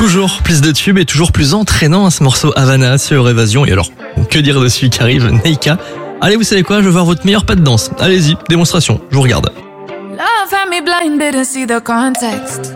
Toujours plus de tubes et toujours plus entraînant ce morceau Havana sur Évasion. Et alors, que dire de celui qui arrive, Neika. Allez, vous savez quoi, je veux voir votre meilleur pas de danse. Allez-y, démonstration, je vous regarde. Love had me blinded and see the context.